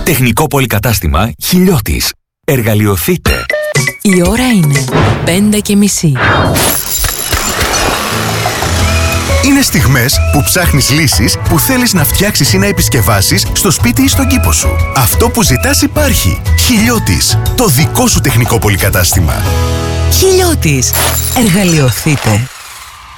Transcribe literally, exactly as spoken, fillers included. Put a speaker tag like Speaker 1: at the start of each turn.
Speaker 1: Τεχνικό πολυκατάστημα Χιλιώτης. Εργαλειοθείτε.
Speaker 2: Η ώρα είναι πέντε και μισή.
Speaker 3: Είναι στιγμές που ψάχνεις λύσεις που θέλεις να φτιάξεις ή να επισκευάσεις στο σπίτι ή στον κήπο σου. Αυτό που ζητάς υπάρχει. Χιλιώτης. Το δικό σου τεχνικό πολυκατάστημα.
Speaker 2: Χιλιώτης. Εργαλειοθείτε.